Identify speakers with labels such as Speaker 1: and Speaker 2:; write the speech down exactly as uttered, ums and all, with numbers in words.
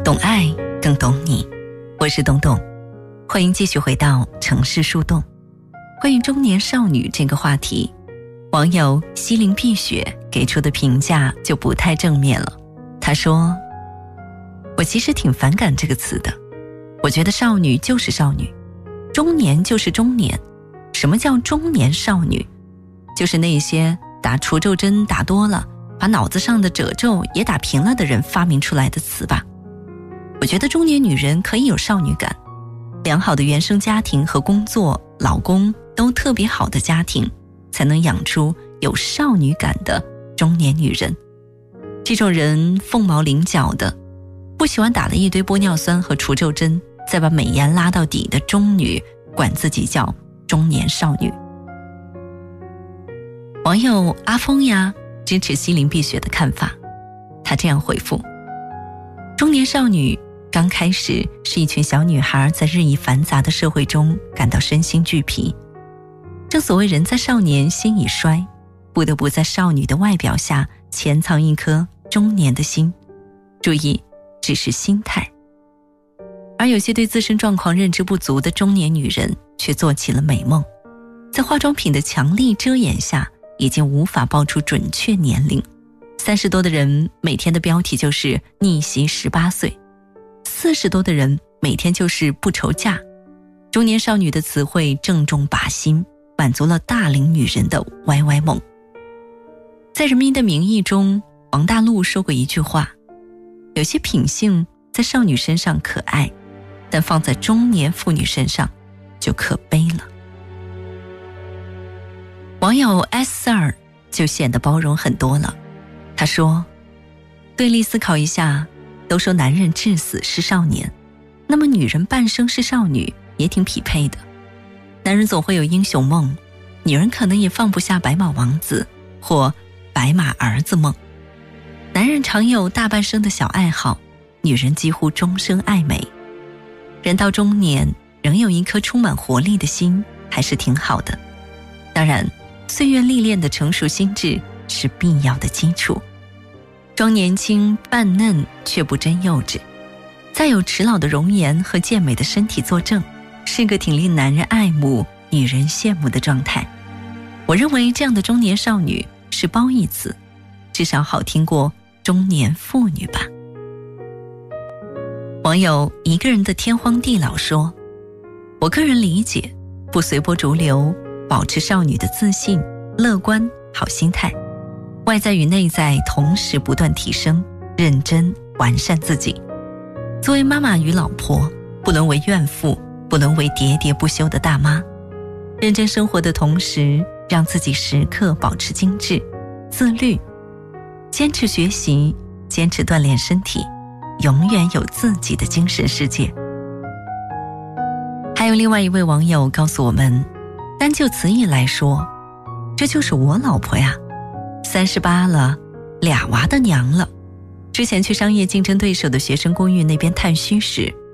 Speaker 1: 懂爱更懂你，我是董董，欢迎继续回到城市树洞。关于中年少女这个话题，网友西林碧雪给出的评价就不太正面了。她说，我其实挺反感这个词的，我觉得少女就是少女，中年就是中年。什么叫中年少女？就是那些打除皱针打多了，把脑子上的褶皱也打平了的人发明出来的词吧。我觉得中年女人可以有少女感，良好的原生家庭和工作，老公都特别好的家庭，才能养出有少女感的中年女人。这种人凤毛麟角的，不喜欢打了一堆玻尿酸和除皱针，再把美颜拉到底的中女，管自己叫中年少女。网友阿峰呀支持西林碧雪的看法，他这样回复：中年少女刚开始是一群小女孩在日益繁杂的社会中感到身心俱疲，正所谓人在少年心已衰，不得不在少女的外表下潜藏一颗中年的心，注意只是心态。而有些对自身状况认知不足的中年女人却做起了美梦，在化妆品的强力遮掩下已经无法报出准确年龄。三十多的人每天的标题就是逆袭十八岁，四十多的人每天就是不愁嫁。中年少女的词汇正中靶心，满足了大龄女人的歪歪梦。在《人民的名义》中，王大陆说过一句话，有些品性在少女身上可爱，但放在中年妇女身上就可悲了。网友 S 二就显得包容很多了，他说，对立思考一下，都说男人至死是少年，那么女人半生是少女也挺匹配的。男人总会有英雄梦，女人可能也放不下白马王子或白马儿子梦。男人常有大半生的小爱好，女人几乎终生爱美。人到中年仍有一颗充满活力的心还是挺好的，当然岁月历练的成熟心智是必要的基础。装年轻扮嫩却不真幼稚，再有迟老的容颜和健美的身体作证，是个挺令男人爱慕女人羡慕的状态。我认为这样的中年少女是褒义词，至少好听过中年妇女吧。网友一个人的天荒地老说，我个人理解，不随波逐流，保持少女的自信、乐观、好心态，外在与内在同时不断提升，认真完善自己。作为妈妈与老婆，不沦为怨妇，不沦为喋喋不休的大妈。认真生活的同时，让自己时刻保持精致、自律，坚持学习，坚持锻炼身体，永远有自己的精神世界。还有另外一位网友告诉我们，单就词义来说，这就是我老婆呀，三十八了，俩娃的娘了。之前去商业竞争对手的学生公寓那边探虚时，